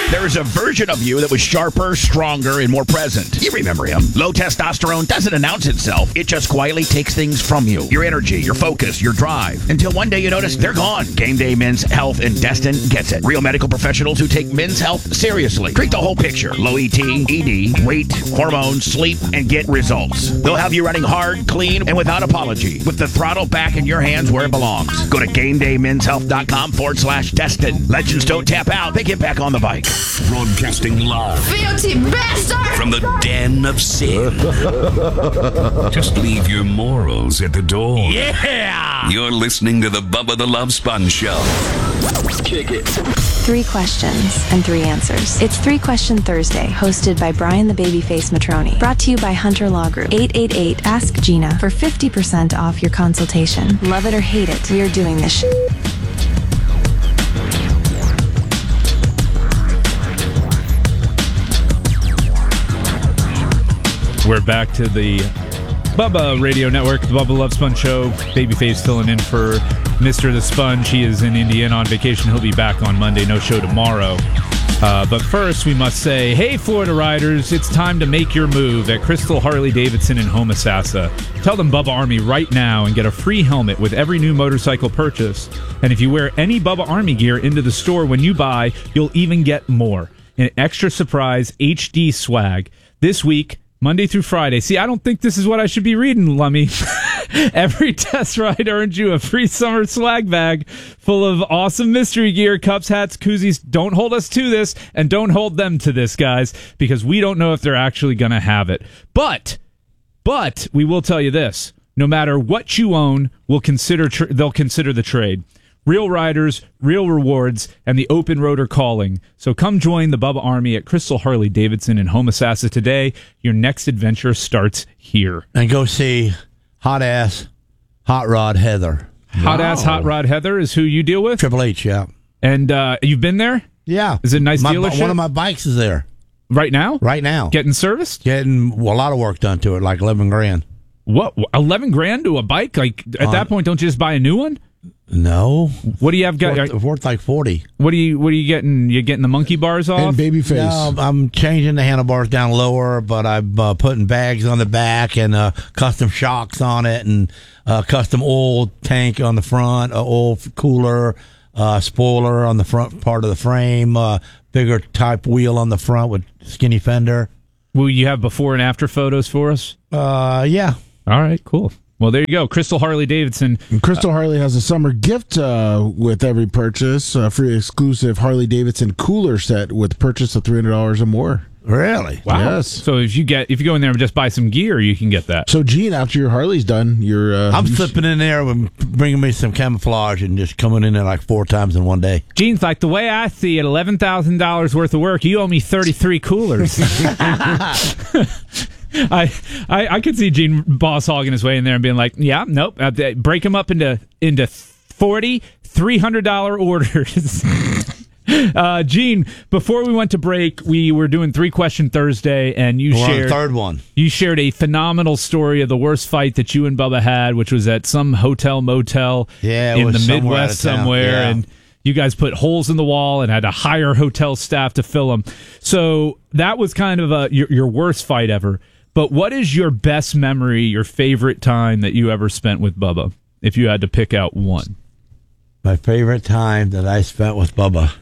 There is a version of you that was sharper, stronger, and more present. You remember him. Low testosterone doesn't announce itself. It just quietly takes things from you. Your energy, your focus, your drive. Until one day you notice they're gone. Game Day Men's Health and Destin gets it. Real medical professionals who take men's health seriously. Treat the whole picture. Low ET, ED, weight, hormones, sleep, and get results. They'll have you running hard, clean, and without apology. With the throttle back in your hands where it belongs. Go to GameDayMen'sHealth.com/Destin. Legends don't tap out. They get back on the bike. Broadcasting live Filthy bastard! from the den of sin. Just leave your morals at the door. Yeah! You're listening to the Bubba the Love Sponge Show. Kick it. 3 questions and 3 answers. It's 3 Question Thursday, hosted by Brian the Babyface Matroni. Brought to you by Hunter Law Group. 888 Ask Gina for 50% off your consultation. Love it or hate it, we are doing this We're back to the Bubba Radio Network, the Bubba Love Sponge Show. Babyface filling in for Mr. the Sponge. He is in Indiana on vacation. He'll be back on Monday. No show tomorrow. But first, we must say, hey, Florida riders, it's time to make your move at Crystal Harley-Davidson in Homosassa. Tell them Bubba Army right now and get a free helmet with every new motorcycle purchase. And if you wear any Bubba Army gear into the store when you buy, you'll even get more. An extra surprise HD swag. This week, Monday through Friday. See, I don't think this is what I should be reading, Lummy. Every test ride earns you a free summer swag bag full of awesome mystery gear, cups, hats, koozies. Don't hold us to this, and don't hold them to this, guys, because we don't know if they're actually going to have it. But we will tell you this. No matter what you own, they'll consider the trade. Real riders, real rewards, and the open road are calling. So come join the Bubba Army at Crystal Harley-Davidson in Homosassa today. Your next adventure starts here. And go see Hot Rod Heather. Hot Rod Heather is who you deal with? Triple H, yeah. And you've been there? Yeah. Is it a nice dealership? One of my bikes is there. Right now? Right now. Getting serviced? Getting a lot of work done to it, like $11,000. What? $11,000 to a bike? Like at that point, don't you just buy a new one? No. What do you have? Worth like 40. What are you getting? You getting the monkey bars off? And Babyface. No, I'm changing the handlebars down lower, but I'm putting bags on the back and custom shocks on it, and custom oil tank on the front, oil cooler, spoiler on the front part of the frame, bigger type wheel on the front with skinny fender. Will you have before and after photos for us? Yeah. All right, cool. Well, there you go. Crystal Harley-Davidson. And Crystal Harley has a summer gift with every purchase, free exclusive Harley-Davidson cooler set with purchase of $300 or more. Really? Wow. Yes. So if you go in there and just buy some gear, you can get that. So, Gene, after your Harley's done, I'm slipping in there and bringing me some camouflage and just coming in there like 4 times in one day. Gene's like, the way I see it, $11,000 worth of work, you owe me 33 coolers. I could see Gene boss hogging his way in there and being like, yeah, nope, break them up into 40 $300 orders. Gene, before we went to break, we were doing 3 Question Thursday, and We're on the third one. You shared a phenomenal story of the worst fight that you and Bubba had, which was at some hotel motel in the Midwest somewhere, yeah. And you guys put holes in the wall and had to hire hotel staff to fill them. So that was kind of your worst fight ever. But what is your best memory, your favorite time that you ever spent with Bubba, if you had to pick out one? My favorite time that I spent with Bubba.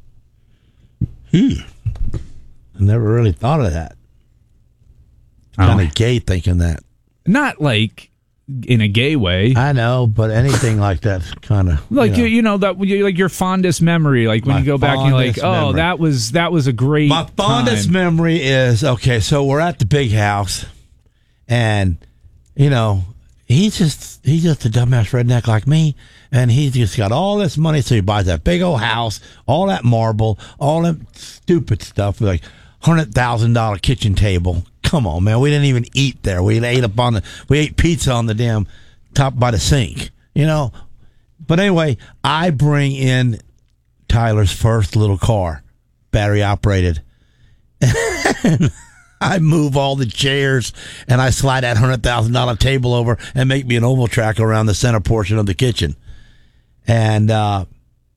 I never really thought of that. Kind of gay thinking that. Not like in a gay way. I know, but anything like that's kind of like that like your fondest memory, like when you go back and you're like, oh, memory. that was a great. My fondest memory is okay. So we're at the big house, and he's just a dumbass redneck like me, and he's just got all this money, so he buys that big old house, all that marble, all that stupid stuff, like $100,000 kitchen table. Come on, man. We didn't even eat there. We ate pizza on the damn top by the sink, But anyway, I bring in Tyler's first little car, battery operated. And I move all the chairs and I slide that $100,000 table over and make me an oval track around the center portion of the kitchen. And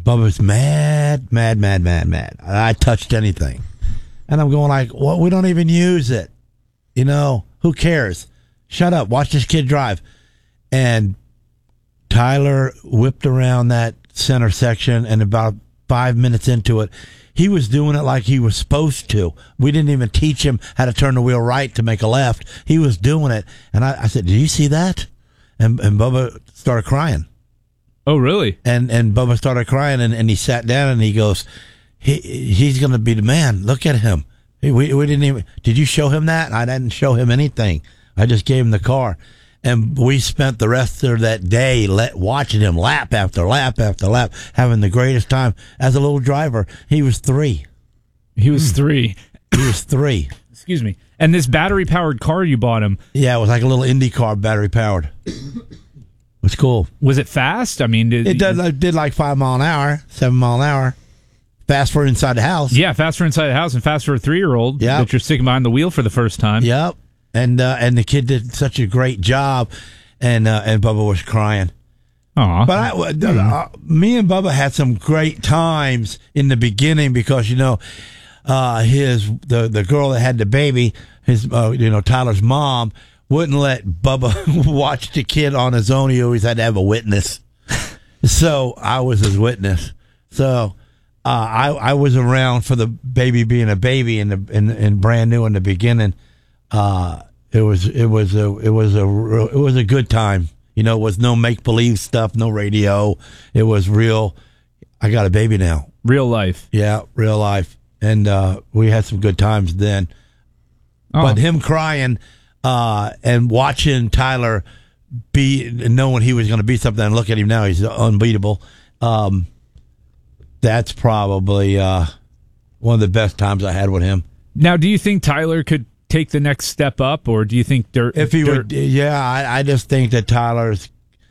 Bubba's mad. I touched anything. And I'm going like, well, we don't even use it. You know, who cares? Shut up. Watch this kid drive. And Tyler whipped around that center section, and about 5 minutes into it, he was doing it like he was supposed to. We didn't even teach him how to turn the wheel right to make a left. He was doing it. And I said, did you see that? And Bubba started crying. Oh, really? And Bubba started crying, and he sat down, and he goes, he's going to be the man. Look at him. We didn't even, did you show him that? I didn't show him anything. I just gave him the car. And we spent the rest of that day watching him lap after lap after lap, having the greatest time. As a little driver, he was 3. He was 3. He was 3. Excuse me. And this battery-powered car you bought him. Yeah, it was like a little Indy car, battery-powered. It was cool. Was it fast? I mean, it did like 5 mile an hour, 7 mile an hour. Fast for inside the house. Yeah, fast for inside the house and fast for a 3-year-old that you're sticking behind the wheel for the first time. Yep. And the kid did such a great job, and Bubba was crying. Aw. But me and Bubba had some great times in the beginning because, you know, the girl that had the baby, Tyler's mom, wouldn't let Bubba watch the kid on his own. He always had to have a witness. So I was his witness. So I was around for the baby being a baby and brand new in the beginning. It was a good time. You know, it was no make believe stuff, no radio. It was real. I got a baby now. Real life. Yeah, real life. And we had some good times then. Oh. But him crying and watching Tyler knowing he was going to be something, and look at him now, he's unbeatable. That's probably one of the best times I had with him. Now, do you think Tyler could take the next step up, or do you think I just think that Tyler's,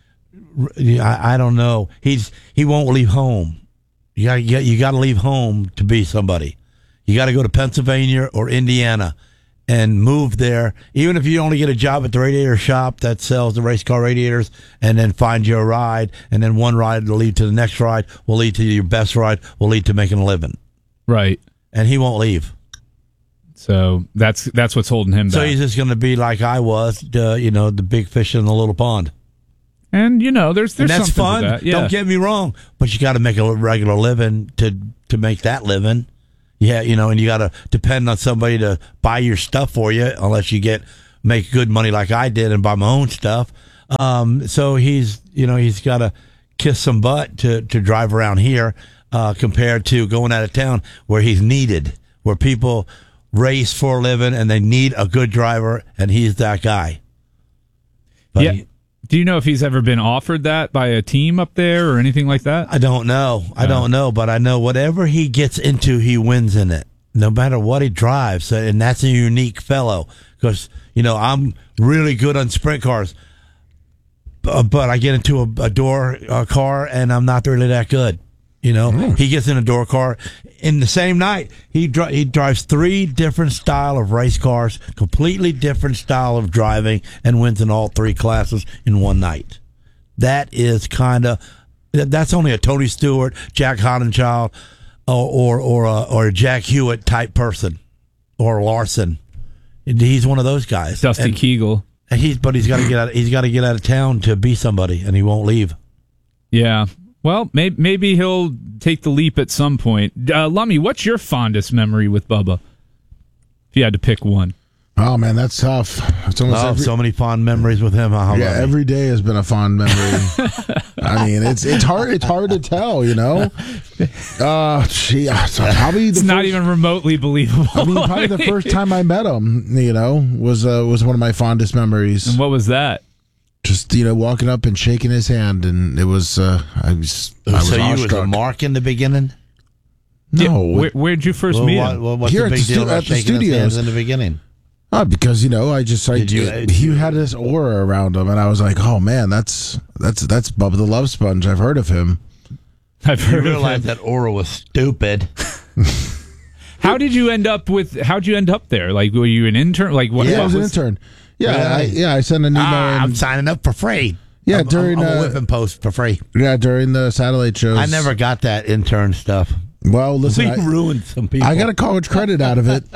I don't know, he won't leave home. You got to leave home to be somebody. You got to go to Pennsylvania or Indiana and move there, even if you only get a job at the radiator shop that sells the race car radiators, and then find you a ride, and then one ride will lead to the next ride, will lead to your best ride, will lead to making a living. Right. And he won't leave. So that's what's holding him back. So he's just going to be like I was, the big fish in the little pond. And there's and that's something fun. To that. Yeah. Don't get me wrong, but you got to make a regular living to make that living. Yeah, and you got to depend on somebody to buy your stuff for you, unless you make good money like I did and buy my own stuff. So he's got to kiss some butt to drive around here, compared to going out of town where he's needed, where people race for a living and they need a good driver, and he's that guy. But yeah. Do you know if he's ever been offered that by a team up there or anything like that? I don't know. I don't know, but I know whatever he gets into, he wins in it, no matter what he drives. And that's a unique fellow, because, I'm really good on sprint cars, but I get into a door car and I'm not really that good. He gets in a door car in the same night. He drives 3 different style of race cars, completely different style of driving, and wins in all 3 classes in one night. That is that's only a Tony Stewart, Jack Hoddenchild, or a Jack Hewitt type person, or Larson. He's one of those guys. Dusty Kegel. He's got to get out. He's got to get out of town to be somebody, and he won't leave. Yeah. Well, maybe he'll take the leap at some point. Lummy, what's your fondest memory with Bubba? If you had to pick one. Oh, man, that's tough. It's so many fond memories with him. Every day has been a fond memory. I mean, it's hard to tell, probably it's not even remotely believable. I mean, probably the first time I met him, was one of my fondest memories. And what was that? Just walking up and shaking his hand, and it was I was So you was a mark in the beginning? No. Where'd you first meet him? What's Here the big deal about shaking his hands in the beginning? Because he had this aura around him, and I was like, oh man, that's Bubba the Love Sponge. I've heard of him. You realize that aura was stupid. How'd you end up there? Like, were you an intern? Like, what? Yeah, I was an intern. Yeah, I sent an email. I'm signing up for free. Yeah, I'm a whipping post for free. during the satellite shows. I never got that intern stuff. Well, listen, We ruined some people. I got a college credit out of it.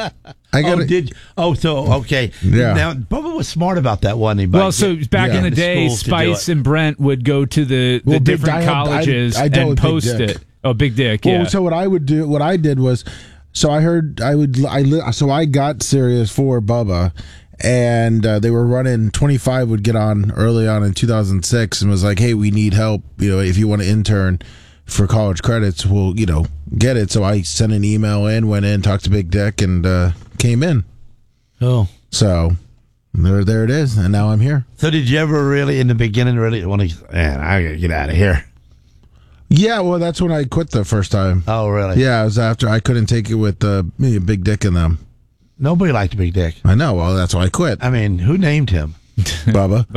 Okay. Yeah. Now, Bubba was smart about that, wasn't he? Well, so back in the the day, schools to do Spice it. and Brent would go to the Well, Big different Dick, colleges I dealt and with Big post Dick. it. Oh, Big Dick, yeah. Well, so what I did was, so I got Sirius for Bubba, and they were running 25 would get on early on in 2006 and was like, hey, we need help. If you want to intern for college credits, we'll get it. So I sent an email in, went in, talked to Big Dick, and came in. Oh. So there it is, and now I'm here. So did you ever really, in the beginning, want to, man, I got to get out of here? Yeah, well, that's when I quit the first time. Oh, really? Yeah, it was after I couldn't take it with Big Dick and them. Nobody liked Big Dick. I know. Well, that's why I quit. I mean, who named him? Bubba.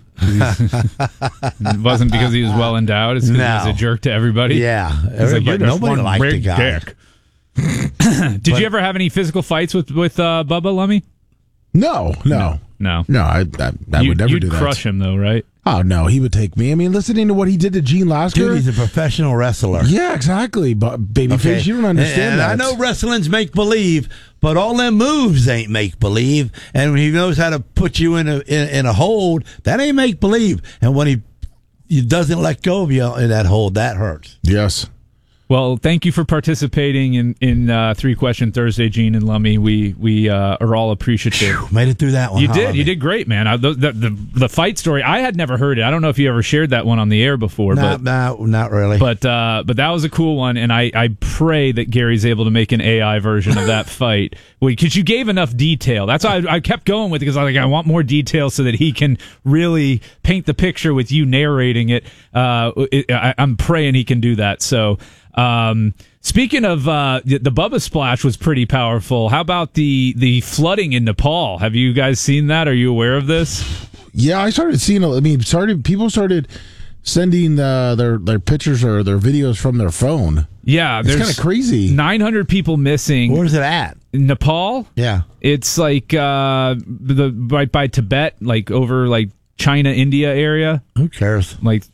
It wasn't because he was well endowed. It's because he was a jerk to everybody. Yeah. Nobody liked the guy. Dick. Did you ever have any physical fights with Bubba Lummy? No. No. I would never you'd do that. crush him, though, right? Oh, no, he would take me. I mean, listening to what he did to Gene Lasker. Dude, he's a professional wrestler. Yeah, exactly. But Babyface, you don't understand and that. I know wrestling's make-believe, but all them moves ain't make-believe. And when he knows how to put you in a hold, that ain't make-believe. And when he doesn't let go of you in that hold, that hurts. Yes. Well, thank you for participating in 3 Question Thursday, Gene and Lummy. We are all appreciative. Made it through that one. You huh, did. Lummy? You did great, man. The fight story, I had never heard it. I don't know if you ever shared that one on the air before. Not really. But that was a cool one, and I pray that Gary's able to make an AI version of that fight because you gave enough detail. That's why I kept going with it because I want more detail so that he can really paint the picture with you narrating it. I'm praying he can do that. So. Speaking of the Bubba Splash was pretty powerful. How about the flooding in Nepal? Have you guys seen that? Are you aware of this? Yeah, I started seeing. People started sending their pictures or their videos from their phone. Yeah, it's kind of crazy. 900 people missing. Where's it at? Nepal? Yeah, it's like right by Tibet, like over like China, India area. Who cares? Like.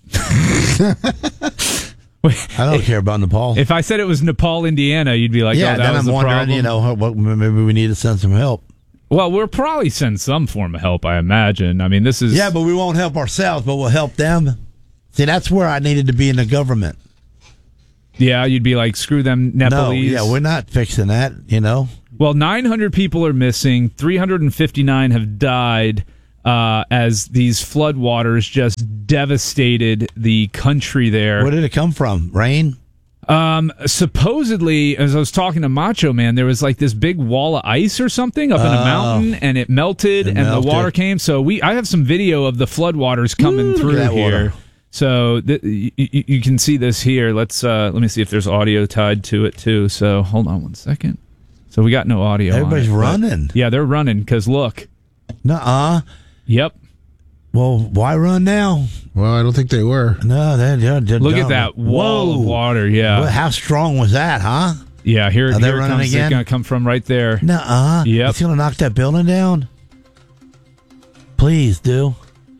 I don't care about Nepal. If I said it was Nepal, Indiana, you'd be like, yeah, oh, that then was I'm the wondering, problem. maybe we need to send some help. Well, we'll probably send some form of help, I imagine. I mean, this is... Yeah, but we won't help ourselves, but we'll help them. See, that's where I needed to be in the government. Yeah, you'd be like, screw them Nepalese. No, yeah, we're not fixing that, Well, 900 people are missing. 359 have died as these floodwaters just devastated the country there. Where did it come from? Rain? Supposedly, as I was talking to Macho Man, there was like this big wall of ice or something up in a mountain, and it melted, the water came. So I have some video of the floodwaters coming through here. Water. So you can see this here. Let me see if there's audio tied to it too. So hold on one second. So we got no audio. Everybody's running. Yeah, they're running because look. Nuh-uh. Yep. Well, why run now? Well, I don't think they were. No, they're look dumb. at that wall of water. Yeah. Well, how strong was that, huh? Yeah, here it comes. Again? It's going to come from right there. Nuh-uh. Yep. It's going to knock that building down? Please do.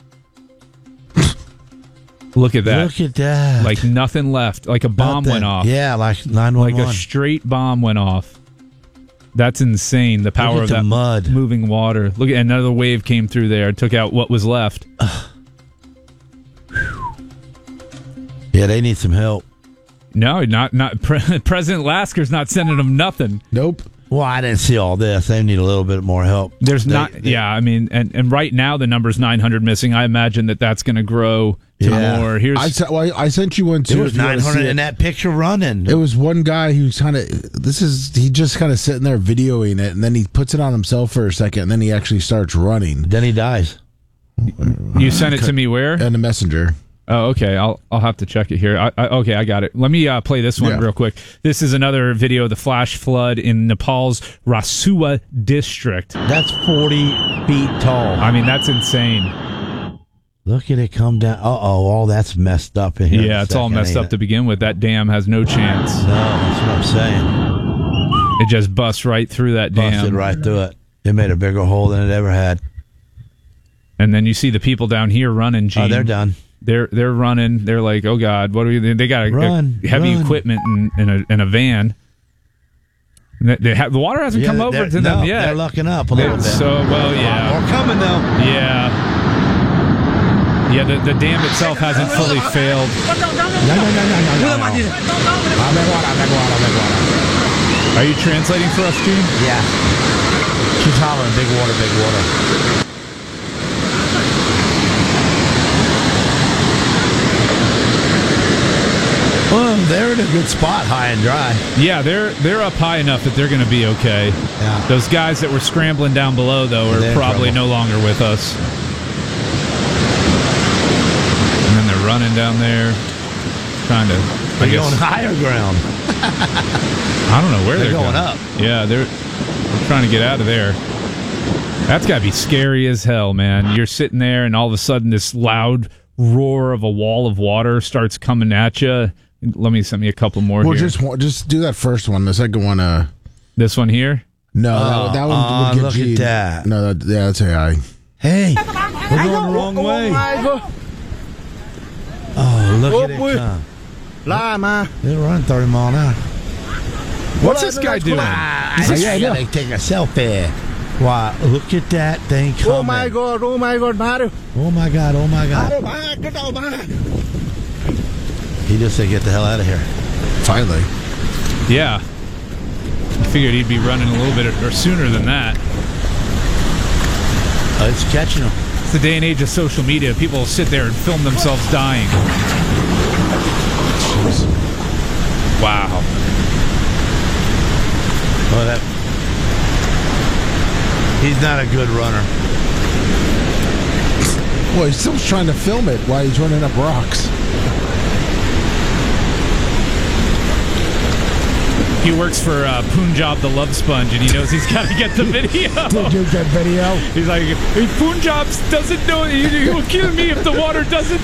Look at that. Look at that. Like nothing left. Like a bomb went off. Yeah, like 911. Like a straight bomb went off. That's insane. The power of that mud. Moving water. Look at another wave came through there. Took out what was left. Yeah, they need some help. No, not President Lasker's not sending them nothing. Nope. Well, I didn't see all this. They need a little bit more help. I mean, and right now the number's 900 missing. I imagine that's going to grow to more. I sent you one too. There was 900 in that picture running. It was one guy who's he just kind of sitting there videoing it, and then he puts it on himself for a second, and then he actually starts running. Then he dies. You sent it to me where? In the messenger. Oh, okay. I'll have to check it here. Okay, I got it. Let me play this one real quick. This is another video of the flash flood in Nepal's Rasuwa district. That's 40 feet tall. I mean, that's insane. Look at it come down. All that's messed up in here. Yeah, it's all messed up to begin with. That dam has no chance. No, that's what I'm saying. It just busts right through that dam. Busted right through it. It made a bigger hole than it ever had. And then you see the people down here running, Gene. Oh, they're done. They're running. They're like, oh God, what are we? They got heavy equipment in a van. The water hasn't come over to them yet. They're locking up a little bit. So yeah, more coming though. Yeah. The dam itself hasn't fully failed. No. Are you translating for us, Gene? Yeah. She's hollering, big water, big water. Well, they're in a good spot, high and dry. Yeah, they're up high enough that they're going to be okay. Yeah. Those guys that were scrambling down below, though, are probably no longer with us. And then they're running down there, trying to. They're going higher ground. I don't know where they're going up. Yeah, they're trying to get out of there. That's got to be scary as hell, man. You're sitting there, and all of a sudden, this loud roar of a wall of water starts coming at you. Let me send me a couple more here. Just do that first one. The second one. This one here? No, that one would get look you. at that. No, that's AI. Hey, we're going the wrong way. Oh, look at it come. They're running 30 miles an hour. What's this guy doing? They take a selfie. Wow, look at that thing coming. Oh my God, Mario. Oh my God. He just said, get the hell out of here. Finally. Yeah. I figured he'd be running a little bit or sooner than that. It's catching him. It's the day and age of social media. People will sit there and film themselves dying. Wow. Well, he's not a good runner. Well, he's still trying to film it while he's running up rocks. He works for Punjab the Love Sponge, and he knows he's got to get the video. Did you get video? He's like, hey, Punjab doesn't know. He will kill me if the water doesn't.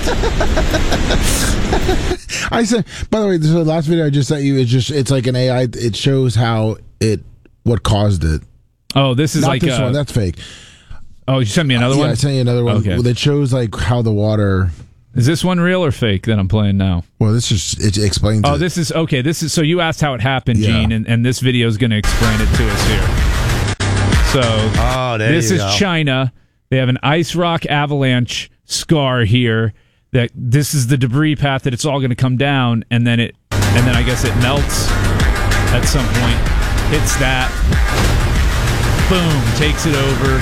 I said, by the way, the last video I just sent you, it's like an AI. It shows what caused it. Oh, this is Not like this one. That's fake. Oh, you sent me another one? Yeah, I sent you another one that shows like how the water. Is this one real or fake that I'm playing now? Well, it explains. Oh, it. This is okay. So you asked how it happened, Gene, and this video is going to explain it to us here. So this is China. They have an ice rock avalanche scar here. That this is the debris path that it's all going to come down, and then I guess it melts at some point, hits that, boom, takes it over.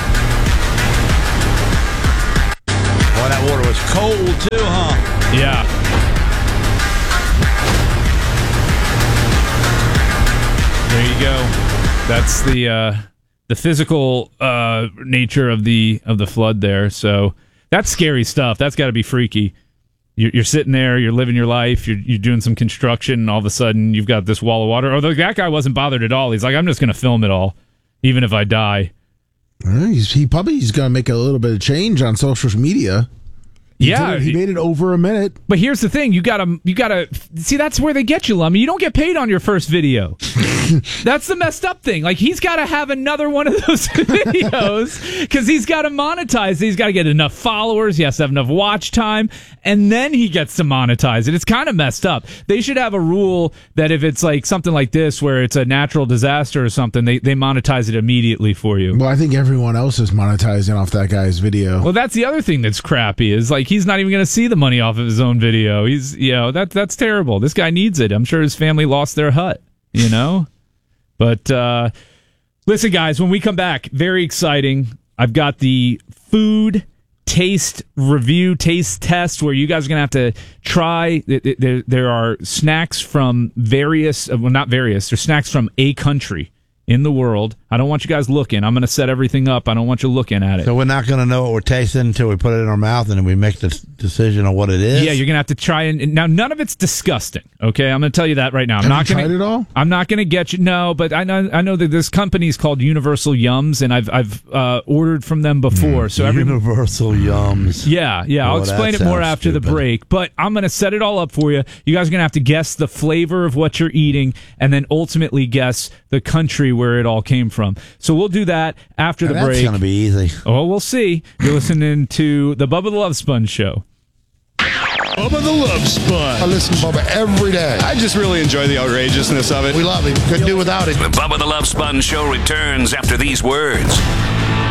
Boy, that water was cold too, huh? Yeah. There you go. That's the physical nature of the flood there. So that's scary stuff. That's got to be freaky. You're sitting there, you're living your life, you're doing some construction, and all of a sudden you've got this wall of water. Although that guy wasn't bothered at all. He's like, I'm just going to film it all, even if I die. He's going to make a little bit of change on social media. He made it over a minute. But here's the thing: you gotta see. That's where they get you, Lummy. You don't get paid on your first video. That's the messed up thing. Like, he's got to have another one of those videos because he's got to monetize. He's got to get enough followers. He has to have enough watch time, and then he gets to monetize it. It's kind of messed up. They should have a rule that if it's like something like this, where it's a natural disaster or something, they monetize it immediately for you. Well, I think everyone else is monetizing off that guy's video. Well, that's the other thing that's crappy is like he's not even going to see the money off of his own video. He's that's terrible. This guy needs it. I'm sure his family lost their hut. But listen, guys, when we come back, very exciting. I've got the food taste review, taste test, where you guys are going to have to try. There are snacks from there's snacks from a country in the world. I don't want you guys looking. I'm going to set everything up. I don't want you looking at it. So we're not going to know what we're tasting until we put it in our mouth and then we make the decision on what it is? Yeah, you're going to have to try and now none of it's disgusting, okay? I'm going to tell you that right now. Have you tried it all? I'm not going to get you. No, but I know that this company is called Universal Yums, and I've ordered from them before. So Universal Yums. Yeah. I'll explain it more after the break. But I'm going to set it all up for you. You guys are going to have to guess the flavor of what you're eating, and then ultimately guess the country where it all came from. So we'll do that after the break. That's going to be easy. Oh, we'll see. You're listening to the Bubba the Love Sponge Show. Bubba the Love Sponge. I listen to Bubba every day. I just really enjoy the outrageousness of it. We love him. Couldn't do without it. The Bubba the Love Sponge Show returns after these words.